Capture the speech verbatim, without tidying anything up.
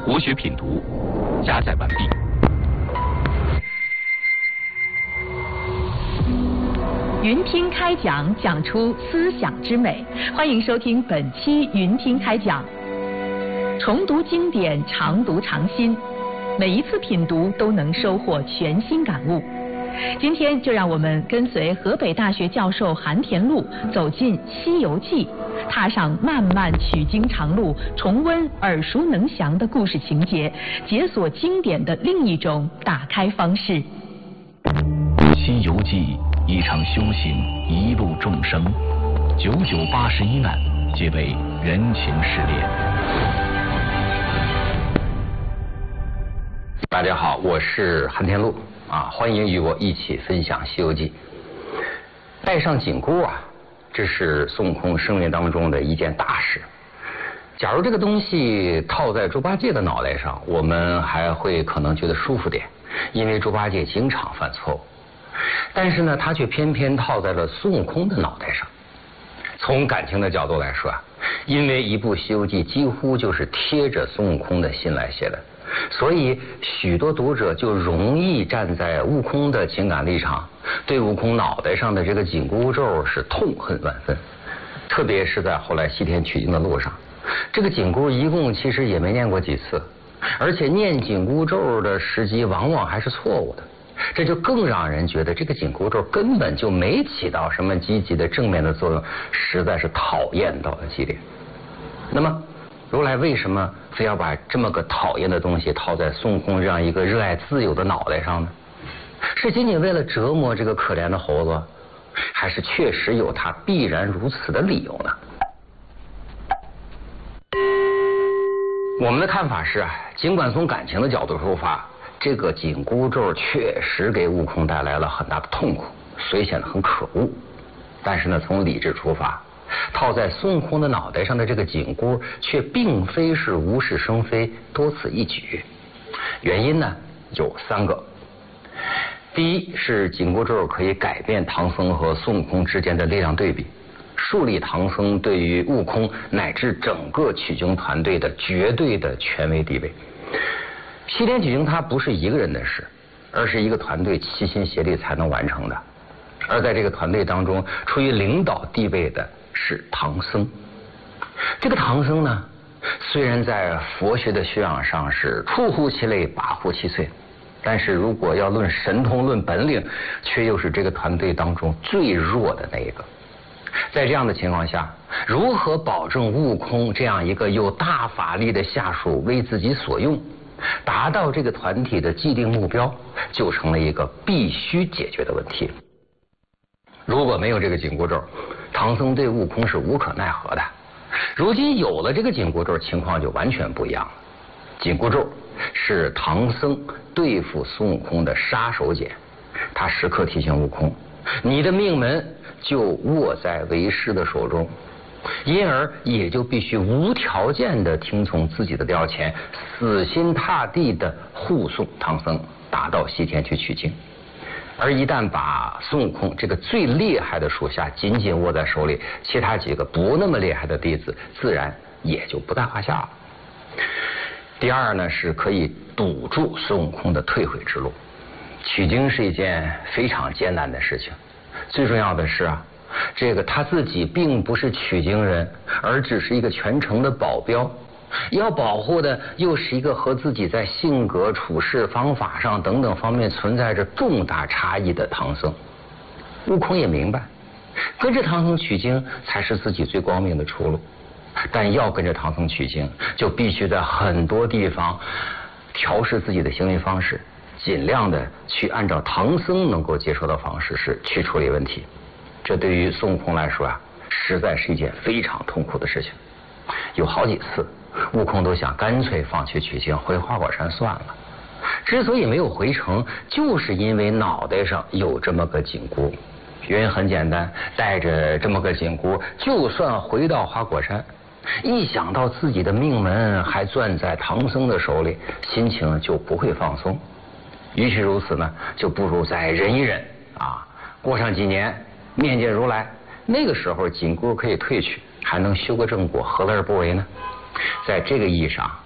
国学品读，加载完毕。 云听开讲，讲出思想之美。欢迎收听本期云听开讲。重读经典，常读常新，每一次品读都能收获全新感悟。今天就让我们跟随河北大学教授韩田禄走进《西游记》，踏上漫漫取经长路，重温耳熟能详的故事情节，解锁经典的另一种打开方式。《 西游记》一场修行，一路众生，九九八十一难，皆为人情试炼。 大家好，我是韩田禄啊，欢迎与我一起分享《西游记》。戴上紧箍啊，这是孙悟空生命当中的一件大事。假如这个东西套在猪八戒的脑袋上，我们还会可能觉得舒服点，因为猪八戒经常犯错误。但是呢，他却偏偏套在了孙悟空的脑袋上。从感情的角度来说啊，因为一部《西游记》几乎就是贴着孙悟空的心来写的，所以许多读者就容易站在悟空的情感立场，对悟空脑袋上的这个紧箍咒是痛恨万分。特别是在后来西天取经的路上，这个紧箍一共其实也没念过几次，而且念紧箍咒的时机往往还是错误的。这就更让人觉得这个紧箍咒根本就没起到什么积极的正面的作用，实在是讨厌到了极点。那么如来为什么非要把这么个讨厌的东西套在孙悟空这样一个热爱自由的脑袋上呢？是仅仅为了折磨这个可怜的猴子，还是确实有他必然如此的理由呢？我们的看法是啊，尽管从感情的角度出发，这个紧箍咒确实给悟空带来了很大的痛苦，所以显得很可恶。但是呢，从理智出发，套在孙悟空的脑袋上的这个紧箍却并非是无事生非、多此一举。原因呢有三个。第一是紧箍咒可以改变唐僧和孙悟空之间的力量对比，树立唐僧对于悟空乃至整个取经团队的绝对的权威地位。西天取经它不是一个人的事，而是一个团队齐心协力才能完成的。而在这个团队当中，处于领导地位的是唐僧。这个唐僧呢，虽然在佛学的修养上是出乎其类，拔乎其萃，但是如果要论神通、论本领，却又是这个团队当中最弱的那一个。在这样的情况下，如何保证悟空这样一个有大法力的下属为自己所用，达到这个团体的既定目标，就成了一个必须解决的问题。如果没有这个紧箍咒，唐僧对悟空是无可奈何的。如今有了这个紧箍咒，情况就完全不一样了。紧箍咒是唐僧对付孙悟空的杀手锏，他时刻提醒悟空，你的命门就握在为师的手中，因而也就必须无条件的听从自己的调遣，死心塌地的护送唐僧达到西天去取经。而一旦把孙悟空这个最厉害的属下紧紧握在手里，其他几个不那么厉害的弟子自然也就不在话下了。第二呢，是可以堵住孙悟空的退悔之路。取经是一件非常艰难的事情，最重要的是啊，这个他自己并不是取经人，而只是一个全程的保镖，要保护的又是一个和自己在性格、处事方法上等等方面存在着重大差异的唐僧。悟空也明白，跟着唐僧取经才是自己最光明的出路，但要跟着唐僧取经，就必须在很多地方调试自己的行为方式，尽量的去按照唐僧能够接受的方式是去处理问题。这对于孙悟空来说啊，实在是一件非常痛苦的事情。有好几次悟空都想干脆放弃取经，回花果山算了。之所以没有回城，就是因为脑袋上有这么个紧箍。原因很简单，带着这么个紧箍，就算回到花果山，一想到自己的命门还攥在唐僧的手里，心情就不会放松。与其如此呢，就不如再忍一忍啊，过上几年面见如来，那个时候紧箍可以退去，还能修个正果，何乐而不为呢？在这个意义上，